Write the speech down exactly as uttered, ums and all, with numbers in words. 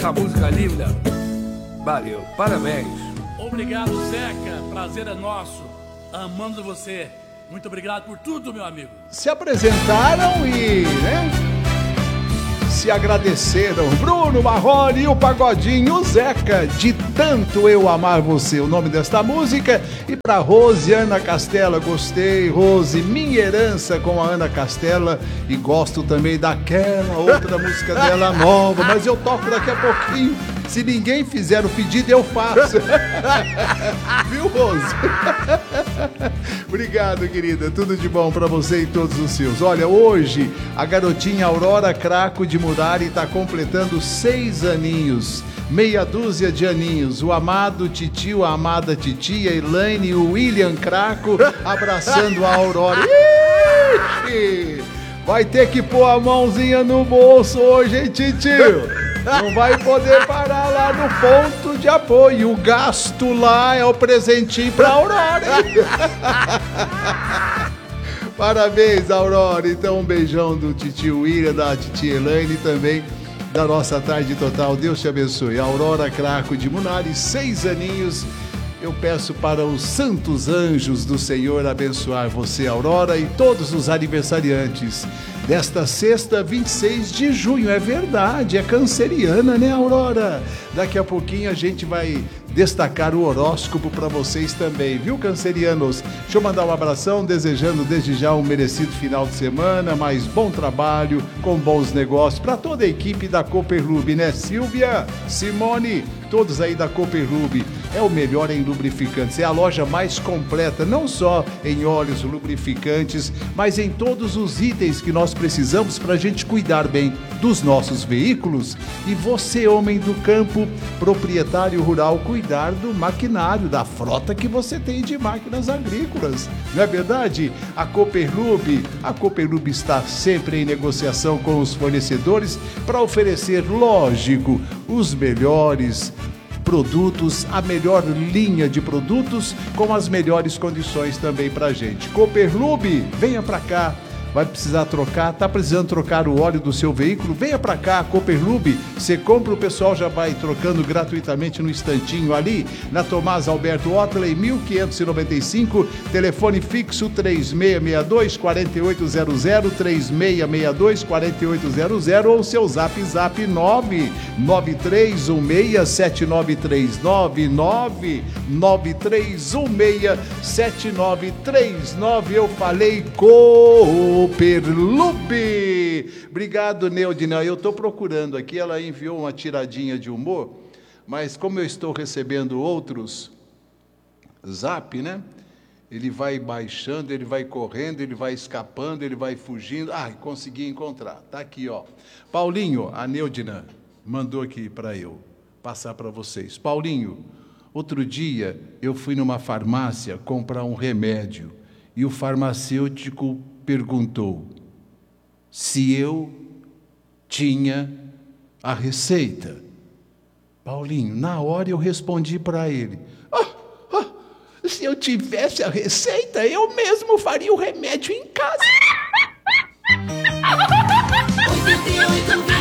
essa música linda. Valeu, parabéns. Obrigado, Zeca. Prazer é nosso. Amando você. Muito obrigado por tudo, meu amigo. Se apresentaram e, né, se agradeceram. Bruno Marrone e o Pagodinho, o Zeca, de tanto eu amar você, o nome desta música. E para Rose Ana Castela, gostei, Rose, Minha Herança com a Ana Castela. E gosto também daquela outra música dela nova, mas eu toco daqui a pouquinho. Se ninguém fizer o pedido, eu faço. Viu, Rose? Obrigado, querida. Tudo de bom pra você e todos os seus. Olha, hoje a garotinha Aurora Craco de Murari está completando seis aninhos. Meia dúzia de aninhos. O amado titio, a amada titia, Elaine e o William Craco abraçando a Aurora. Ixi! Vai ter que pôr a mãozinha no bolso hoje, hein, titio? Não vai poder parar lá no ponto de apoio. O gasto lá é o presentinho pra Aurora. Parabéns, Aurora. Então, um beijão do titio William, da titia Elaine e também da nossa tarde total. Deus te abençoe. Aurora Craco de Munari, seis aninhos. Eu peço para os santos anjos do Senhor abençoar você, Aurora, e todos os aniversariantes desta sexta, vinte e seis de junho. É verdade, é canceriana, né, Aurora? Daqui a pouquinho a gente vai destacar o horóscopo para vocês também, viu, cancerianos? Deixa eu mandar um abração, desejando desde já um merecido final de semana, mais bom trabalho, com bons negócios, para toda a equipe da Cooperlube, né? Silvia, Simone, todos aí da Cooperlube. É o melhor em lubrificantes, é a loja mais completa, não só em óleos lubrificantes, mas em todos os itens que nós precisamos para a gente cuidar bem dos nossos veículos. E você, homem do campo, proprietário rural, cuidar do maquinário, da frota que você tem de máquinas agrícolas. Não é verdade? A Cooperlube, a Cooperlube está sempre em negociação com os fornecedores para oferecer, lógico, os melhores produtos, a melhor linha de produtos com as melhores condições também pra gente. Cooperlube, venha pra cá. Vai precisar trocar, tá precisando trocar o óleo do seu veículo? Venha pra cá, Cooperlube. Você compra, o pessoal já vai trocando gratuitamente no instantinho ali, na Tomás Alberto Otley, mil quinhentos e noventa e cinco, telefone fixo três seis seis dois, quatro oito zero zero, três seis seis dois, quatro oito zero zero, ou seu zap zap nove nove três um seis sete nove três nove, nove nove três um seis sete nove três nove. Eu falei com Cooperlube. Obrigado, Neudina. Eu estou procurando aqui, ela enviou uma tiradinha de humor, mas como eu estou recebendo outros zap, né? Ele vai baixando, ele vai correndo, ele vai escapando, ele vai fugindo. Ah, consegui encontrar. Tá aqui, ó. Paulinho, a Neudina mandou aqui para eu passar para vocês. Paulinho, outro dia eu fui numa farmácia comprar um remédio e o farmacêutico perguntou se eu tinha a receita. Paulinho, na hora eu respondi para ele: ah, ah, se eu tivesse a receita, eu mesmo faria o remédio em casa. oitenta e oito